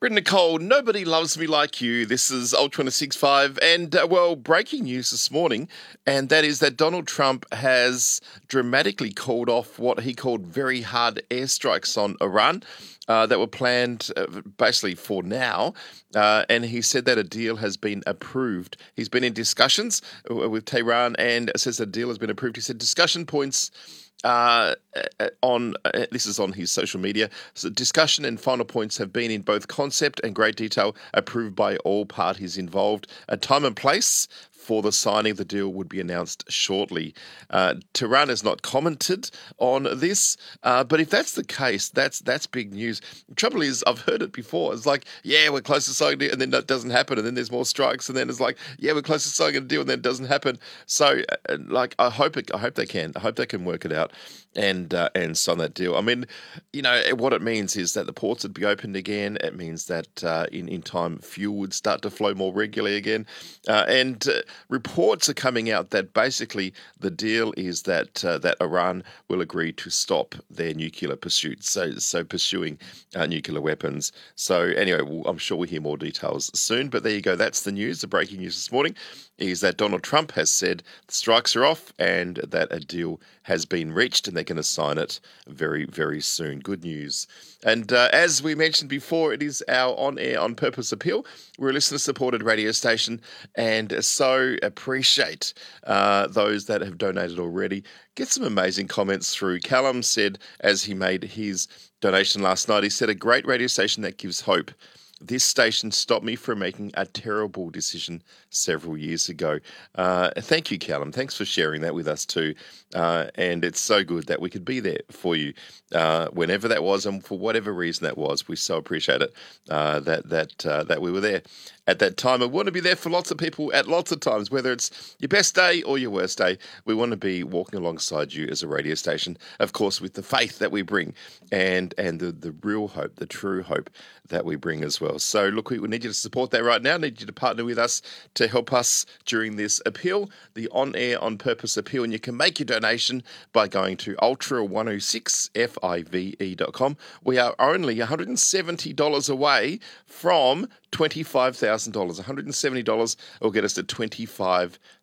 Britt Nicole, nobody loves me like you. This is Ultra 1065. And, breaking news this morning, and that is that Donald Trump has dramatically called off what he called very hard airstrikes on Iran that were planned basically for now. And he said that a deal has been approved. He's been in discussions with Tehran and says a deal has been approved. He said discussion points this is on his social media. So discussion and final points have been in both concept and great detail approved by all parties involved. A time and place for the signing of the deal would be announced shortly. Tehran has not commented on this, but if that's the case, that's big news. The trouble is, I've heard it before. It's like, yeah, we're close to signing a deal, and then that doesn't happen, and then there's more strikes, and then it's like, yeah, we're close to signing a deal, and then it doesn't happen. So, I hope they can. I hope they can work it out and sign that deal. I mean, what it means is that the ports would be opened again. It means that in time fuel would start to flow more regularly again, and reports are coming out that basically the deal is that Iran will agree to stop their nuclear pursuits, so pursuing nuclear weapons. So anyway, I'm sure we'll hear more details soon. But there you go. That's the news. The breaking news this morning is that Donald Trump has said the strikes are off and that a deal has been reached and they're going to sign it very, very soon. Good news. And as we mentioned before, it is our On Air On Purpose appeal. We're a listener-supported radio station and so appreciate those that have donated already. Get some amazing comments through. Callum said, as he made his donation last night, he said, a great radio station that gives hope. This station stopped me from making a terrible decision several years ago. Thank you, Callum. Thanks for sharing that with us too. And it's so good that we could be there for you whenever that was and for whatever reason that was. We so appreciate it that we were there at that time. I want to be there for lots of people at lots of times, whether it's your best day or your worst day. We want to be walking alongside you as a radio station, of course, with the faith that we bring and the real hope, the true hope that we bring as well. So look, we need you to support that right now. Need you to partner with us to help us during this appeal, the On Air On Purpose appeal. And you can make your donation by going to ultra106five.com. We are only $170 away from $25,000. $170 will get us to $25,000.